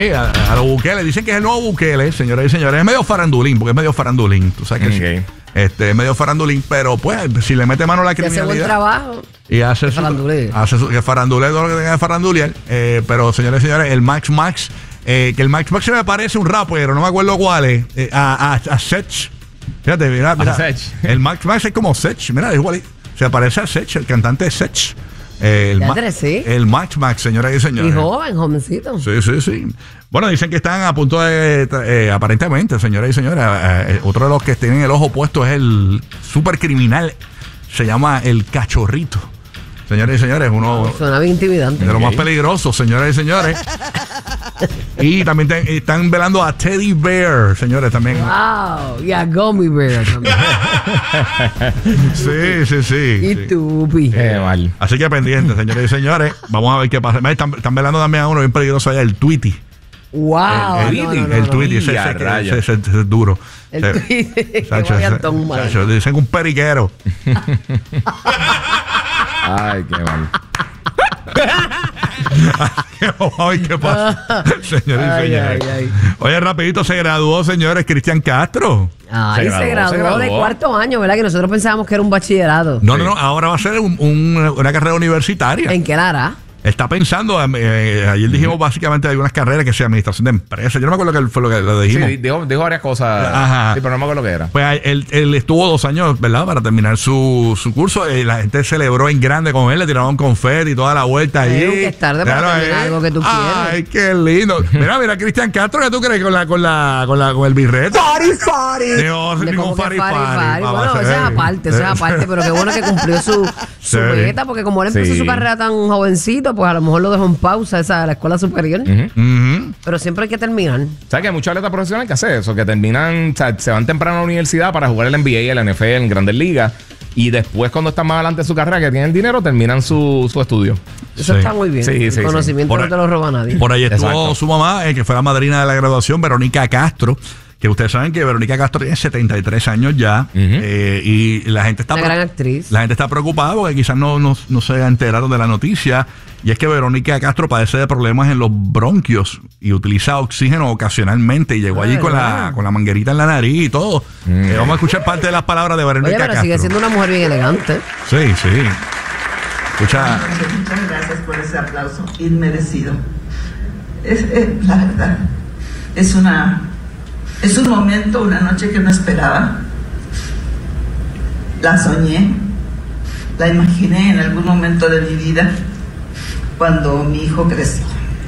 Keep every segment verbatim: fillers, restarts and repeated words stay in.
A, a los Bukele, dicen que es el nuevo Bukele, señoras y señores. Es medio farandulín, porque es medio farandulín. Tú sabes que okay. sí. Este, es medio farandulín, pero pues, si le mete mano a la criminalidad. Y hace buen trabajo. Y hace su. Hace su. Que farandulea todo lo que tenga de farandulear. Eh, pero, señores y señores, el Max Max, eh, que el Max Max se me parece un rapero, no me acuerdo cuál es. Eh, a, a, a Sech. Fíjate, mira, mira. Sech. El Max Max es como Sech, mira, igual. Se parece a Sech, el cantante de Sech. Eh, el, Ma sí. el Max Max, señoras y señores. Y joven, jovencito. Sí, sí, sí. Bueno, dicen que están a punto de, eh, aparentemente, señoras y señores, eh, otro de los que tienen el ojo puesto es el super criminal, se llama el Cachorrito. Señores y señores, uno suena bien intimidante. de los más peligrosos, señores y señores. Y también te, están velando a Teddy Bear, señores, también. Wow, y a Gummy Bear también. Sí, sí, sí. Y sí. Tupi. Qué mal. Así que pendientes, señores y señores. Vamos a ver qué pasa. Están, están velando también a uno bien peligroso allá, el Tweety. Wow. El, el, no, el, no, el no, Tweety, no. ese, ese, ese, ese, ese es duro. El Tweety. Chacho, dicen un periquero. Ay, qué mal. Vamos a ver qué pasa, señores y Ay, señores. ay, ay. Oye, rapidito se graduó, señores, Cristian Castro. Ay, se graduó, se graduó, se graduó de cuarto año, ¿verdad? Que nosotros pensábamos que era un bachillerato. No, sí. no, no, ahora va a ser un, un, una carrera universitaria. ¿En qué la hará? Está pensando, eh, ayer dijimos básicamente algunas carreras que sea administración de empresas. Yo no me acuerdo qué fue lo que le dijimos. Sí, dijo, dijo varias cosas. Ajá. Sí, pero no me acuerdo lo que era. Pues él, él estuvo dos años, ¿verdad? Para terminar su, su curso. Eh, la gente celebró en grande con él, le tiraron confeti y toda la vuelta ahí. Nunca es tarde para claro, terminar eh. algo que tú quieres. Ay, qué lindo. Mira, mira, Cristian Castro, ¿qué tú crees con la, con la, con la, con el birrete? ¡Fari, fari! No, De ningún fari, fari. fari. Bueno, eso es aparte, eso es aparte, pero qué bueno que cumplió su, su meta, porque como él empezó sí. su carrera tan jovencito, pues a lo mejor lo dejó en pausa esa la escuela superior. Uh-huh. Uh-huh. Pero siempre hay que terminar. ¿Sabes que hay muchos atletas profesionales que hacen eso? Que terminan, o sea, se van temprano a la universidad para jugar el N B A, el N F L, en Grandes Ligas. Y después, cuando están más adelante de su carrera, que tienen dinero, terminan su, su estudio. Eso sí. está muy bien. Sí, el sí, conocimiento sí. no te lo roba nadie. Por ahí estuvo Exacto. su mamá, eh, que fue la madrina de la graduación, Verónica Castro. Que ustedes saben que Verónica Castro tiene setenta y tres años ya. Uh-huh. eh, y la gente está una gran actriz. La gente está preocupada porque quizás no, no, no se enteraron de la noticia. Y es que Verónica Castro padece de problemas en los bronquios y utiliza oxígeno ocasionalmente. Y llegó Ay, allí con la, con la manguerita en la nariz y todo. Uh-huh. eh, vamos a escuchar parte de las palabras de Verónica Oye, pero Castro. Sigue siendo una mujer bien elegante. Sí, sí. Escucha. Muchas gracias por ese aplauso inmerecido. Es, es, la verdad, es una... Es un momento, una noche que no esperaba. La soñé, la imaginé en algún momento de mi vida cuando mi hijo creció.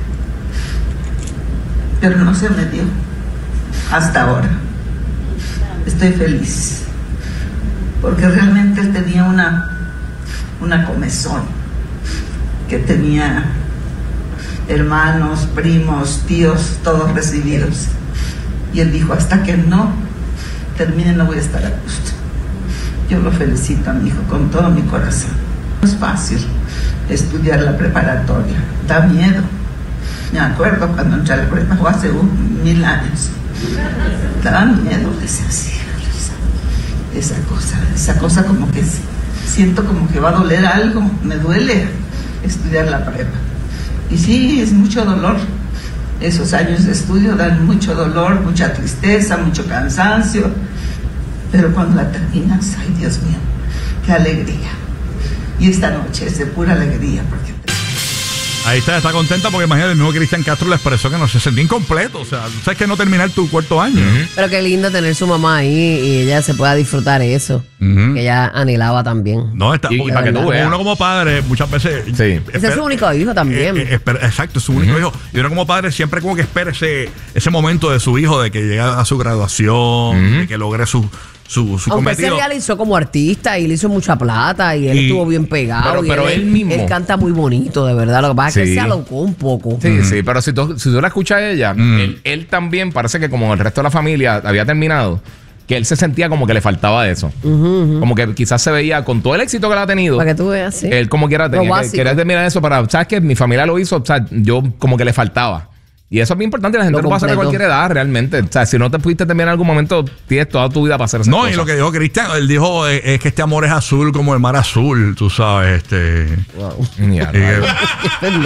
Pero no se me dio hasta ahora. Estoy feliz porque realmente él tenía una, una comezón, que tenía hermanos, primos, tíos, todos recibidos. Y él dijo, hasta que no termine no voy a estar a gusto. Yo lo felicito a mi hijo con todo mi corazón. No es fácil estudiar la preparatoria, da miedo. Me acuerdo cuando entré a la prepa, fue hace un, mil años. Daba miedo, decía así, esa cosa, esa cosa como que siento como que va a doler algo, me duele estudiar la prepa. Y sí, es mucho dolor. Esos años de estudio dan mucho dolor, mucha tristeza, mucho cansancio, pero cuando la terminas, ay Dios mío, qué alegría. Y esta noche es de pura alegría porque... Ahí está, está contenta porque imagínate, el nuevo Cristian Castro le expresó que no se sentía incompleto. O sea, sabes que no terminar tu cuarto año. Uh-huh. Pero qué lindo tener su mamá ahí y ella se pueda disfrutar eso. Uh-huh. Que ella anhelaba también. No, está, y, y para que tú veas. Uno como padre, muchas veces. Sí. Ese espera, es su único hijo también. Eh, eh, espera, exacto, es su único uh-huh. hijo. Y uno como padre siempre como que espera ese, ese momento de su hijo, de que llegue a su graduación, uh-huh. de que logre su. Su, su Aunque cometido. se realizó como artista y le hizo mucha plata y él y, estuvo bien pegado. Pero, pero él, él mismo. Él canta muy bonito, de verdad. Lo que pasa sí. es que se alocó un poco. Sí, mm. sí, pero si tú, si tú la escuchas a ella, mm. él, él también parece que como el resto de la familia había terminado, que él se sentía como que le faltaba eso. Uh-huh, uh-huh. Como que quizás se veía con todo el éxito que él ha tenido. Para que tú veas, sí. Él como quiera tenía que, quería terminar eso para, ¿sabes qué? Mi familia lo hizo, o sea, yo como que le faltaba. Y eso es bien importante. La gente lo, lo pasa de cualquier edad, realmente. O sea, si no te pudiste terminar en algún momento, tienes toda tu vida para hacer eso. No, cosas. Y lo que dijo Cristian, él dijo es, es que este amor es azul como el mar azul, tú sabes. este Wow. y,